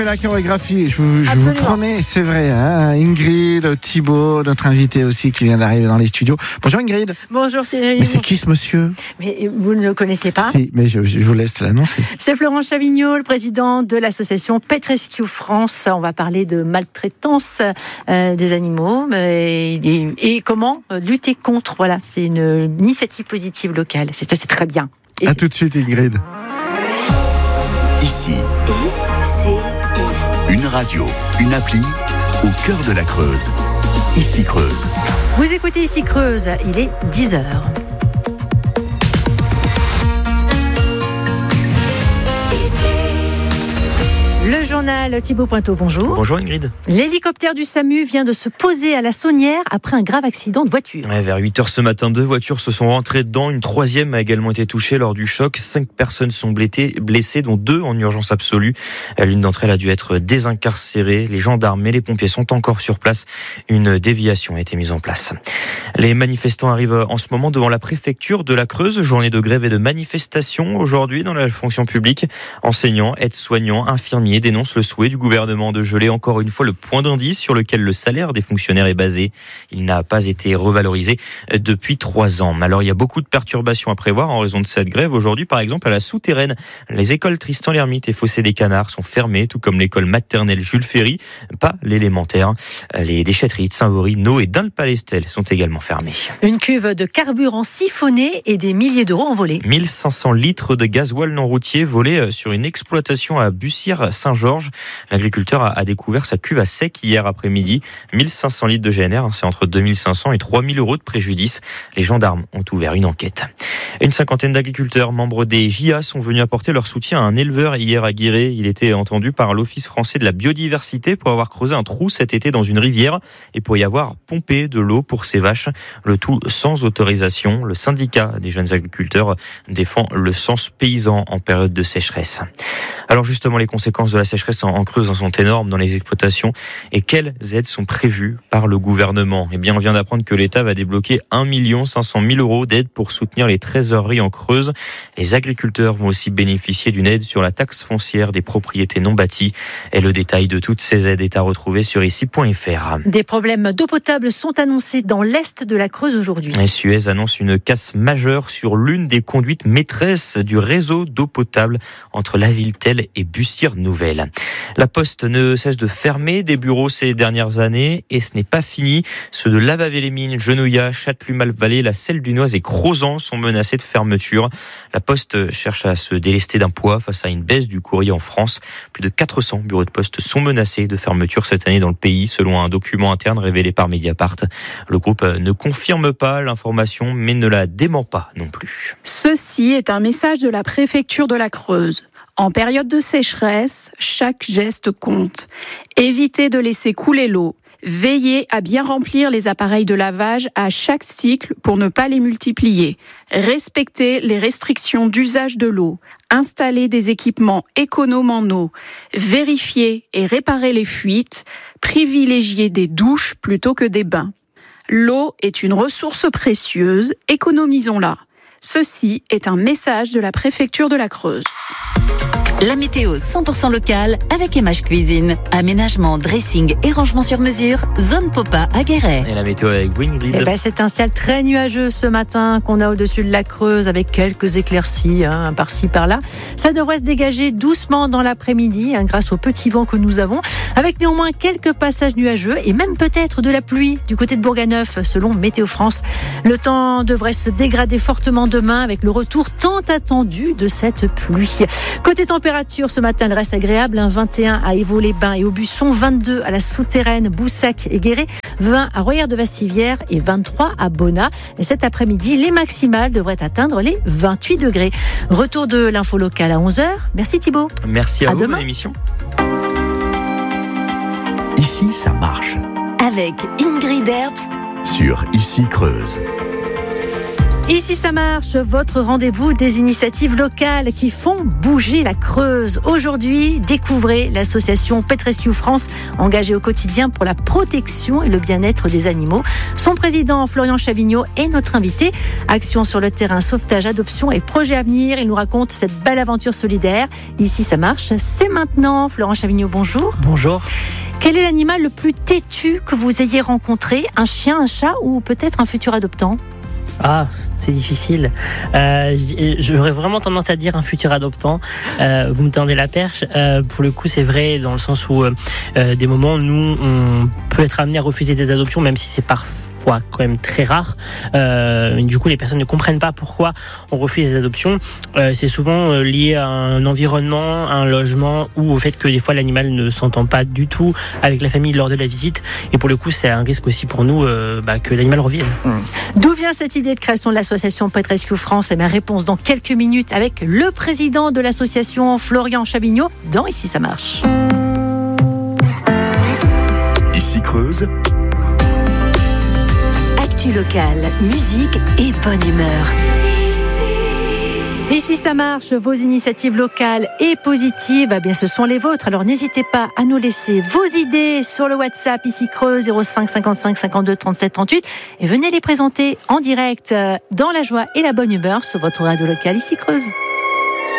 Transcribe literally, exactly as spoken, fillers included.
La chorégraphie, je vous, je vous promets, c'est vrai. Hein, Ingrid, Thibaut, notre invité aussi qui vient d'arriver dans les studios. Bonjour Ingrid. Bonjour Thierry. Mais c'est qui ce monsieur ? Mais vous ne le connaissez pas ? Si, mais je, je vous laisse l'annoncer. C'est Florent Chavignot, le président de l'association Pet Rescue France. On va parler de maltraitance euh, des animaux et, et, et comment lutter contre. Voilà, c'est une initiative positive locale. C'est ça, c'est très bien. Et à tout de suite Ingrid. Ici. Et c'est Une radio, une appli au cœur de la Creuse. Ici Creuse. Vous écoutez Ici Creuse, il est dix heures. Le journal Thibaut Pointeau, bonjour. Bonjour Ingrid. L'hélicoptère du SAMU vient de se poser à la Saunière après un grave accident de voiture. Ouais, vers huit heures ce matin, deux voitures se sont rentrées dedans. Une troisième a également été touchée lors du choc. Cinq personnes sont blessées, dont deux en urgence absolue. L'une d'entre elles a dû être désincarcérée. Les gendarmes et les pompiers sont encore sur place. Une déviation a été mise en place. Les manifestants arrivent en ce moment devant la préfecture de la Creuse. Journée de grève et de manifestation aujourd'hui dans la fonction publique. Enseignants, aides-soignants, infirmiers dénoncent le souhait du gouvernement de geler encore une fois le point d'indice sur lequel le salaire des fonctionnaires est basé. Il n'a pas été revalorisé depuis trois ans. Alors il y a beaucoup de perturbations à prévoir en raison de cette grève. Aujourd'hui, par exemple, à la Souterraine, les écoles Tristan l'Hermite et Fossé des Canards sont fermées, tout comme l'école maternelle Jules Ferry, pas l'élémentaire. Les déchetteries de Saint-Vaury, No et Dun-le-Palestel sont également fermées. Une cuve de carburant siphonné et des milliers d'euros envolés. mille cinq cents litres de gasoil non routier volés sur une exploitation à Bussière-Saint-Georges. L'agriculteur a découvert sa cuve à sec hier après-midi. mille cinq cents litres de G N R, c'est entre deux mille cinq cents et trois mille euros de préjudice. Les gendarmes ont ouvert une enquête. Une cinquantaine d'agriculteurs, membres des J A, sont venus apporter leur soutien à un éleveur hier à Guéret. Il était entendu par l'Office français de la biodiversité pour avoir creusé un trou cet été dans une rivière et pour y avoir pompé de l'eau pour ses vaches. Le tout sans autorisation. Le syndicat des jeunes agriculteurs défend le sens paysan en période de sécheresse. Alors justement, les conséquences de la sécheresse en Creuse sont énormes dans les exploitations. Et quelles aides sont prévues par le gouvernement ? Eh bien, on vient d'apprendre que l'État va débloquer un million cinq cent mille euros d'aide pour soutenir les trésoreries en Creuse. Les agriculteurs vont aussi bénéficier d'une aide sur la taxe foncière des propriétés non bâties. Et le détail de toutes ces aides est à retrouver sur ici point f r. Des problèmes d'eau potable sont annoncés dans l'est de la Creuse aujourd'hui. Et Suez annonce une casse majeure sur l'une des conduites maîtresses du réseau d'eau potable entre La Villetel et Bussière-Nouvelle. La Poste ne cesse de fermer des bureaux ces dernières années et ce n'est pas fini. Ceux de Lavavée-les-Mines, Genouillat, Châtelumas-le-Vallée, la Selle-du-Noise et Crozant sont menacés de fermeture. La Poste cherche à se délester d'un poids face à une baisse du courrier en France. Plus de quatre cents bureaux de poste sont menacés de fermeture cette année dans le pays, selon un document interne révélé par Mediapart. Le groupe ne confirme pas l'information, mais ne la dément pas non plus. Ceci est un message de la préfecture de la Creuse. En période de sécheresse, chaque geste compte. Évitez de laisser couler l'eau. Veillez à bien remplir les appareils de lavage à chaque cycle pour ne pas les multiplier. Respectez les restrictions d'usage de l'eau. Installez des équipements économes en eau. Vérifiez et réparez les fuites. Privilégiez des douches plutôt que des bains. L'eau est une ressource précieuse, économisons-la. Ceci est un message de la préfecture de la Creuse. La météo cent pour cent locale avec M H Cuisine. Aménagement, dressing et rangement sur mesure. Zone Popa à Guéret. Et la météo avec vous Ingrid. Eh ben, c'est un ciel très nuageux ce matin qu'on a au-dessus de la Creuse avec quelques éclaircies hein, par-ci par-là. Ça devrait se dégager doucement dans l'après-midi hein, grâce au petit vent que nous avons. Avec néanmoins quelques passages nuageux et même peut-être de la pluie du côté de Bourganeuf selon Météo France. Le temps devrait se dégrader fortement demain avec le retour tant attendu de cette pluie. Côté température, ce matin, elle reste agréable. Hein, vingt et un à Évaux-les-Bains et Aubusson, vingt-deux à la Souterraine, Boussac et Guéret, vingt à Royère-de-Vassivière et vingt-trois à Bonnat. Et cet après-midi, les maximales devraient atteindre les vingt-huit degrés. Retour de l'info locale à onze heures. Merci Thibaut. Merci à, à vous, demain. Bonne émission. Ici, ça marche. Avec Ingrid Herbst Sur Ici Creuse. Ici ça marche, votre rendez-vous des initiatives locales qui font bouger la Creuse. Aujourd'hui, découvrez l'association Pet Rescue France, engagée au quotidien pour la protection et le bien-être des animaux. Son président, Florian Chavignot, est notre invité. Action sur le terrain, sauvetage, adoption et projet à venir. Il nous raconte cette belle aventure solidaire. Ici ça marche, c'est maintenant. Florian Chavignot, bonjour. Bonjour. Quel est l'animal le plus têtu que vous ayez rencontré? Un chien, un chat ou peut-être un futur adoptant? Ah, c'est difficile. Euh, j'aurais vraiment tendance à dire un futur adoptant. Euh, vous me tendez la perche. Euh, pour le coup, c'est vrai dans le sens où euh, des moments, nous, on peut être amené à refuser des adoptions, même si c'est parfois quand même très rare. Euh, du coup, les personnes ne comprennent pas pourquoi on refuse des adoptions. Euh, c'est souvent lié à un environnement, à un logement, ou au fait que des fois l'animal ne s'entend pas du tout avec la famille lors de la visite. Et pour le coup, c'est un risque aussi pour nous euh, bah, que l'animal revienne. D'où vient cette idée de création de l'association Pet Rescue France? Et ma réponse dans quelques minutes avec le président de l'association, Florian Chavignot, dans Ici ça marche. Ici Creuse. Local, musique et bonne humeur. Ici ça marche, vos initiatives locales et positives, eh bien ce sont les vôtres. Alors n'hésitez pas à nous laisser vos idées sur le WhatsApp Ici Creuse zéro cinq cinquante-cinq cinquante-deux trente-sept trente-huit et venez les présenter en direct dans la joie et la bonne humeur sur votre radio locale Ici Creuse.